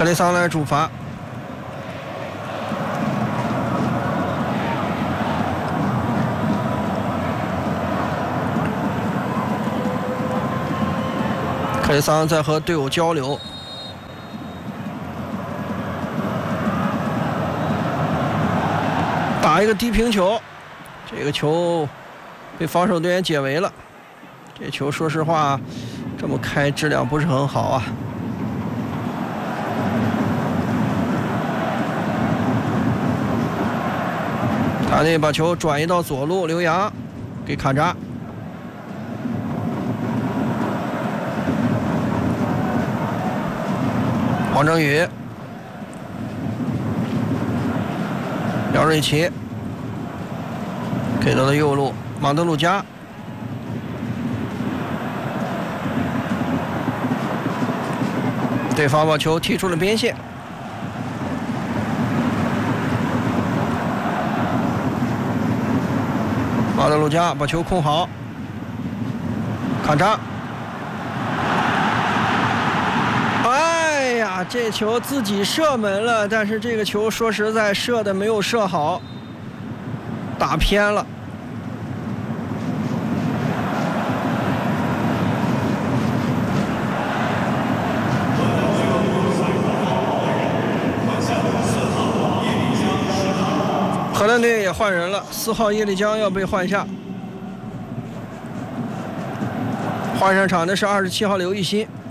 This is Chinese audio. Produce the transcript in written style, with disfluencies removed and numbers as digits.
克雷桑来主罚。克雷桑在和队友交流。打一个低平球，这个球被防守队员解围了。这球说实话，这么开质量不是很好啊。塔内把球转移到左路，刘洋给卡扎。黄正宇，廖瑞奇给到了右路，马德鲁加。对方把球踢出了边线。马德鲁加把球控好，卡扎。哎呀，这球自己射门了，但是这个球说实在射的没有射好，打偏了。荷兰队也换人了，4号叶丽江要被换下，换上场的是27号刘奕欣。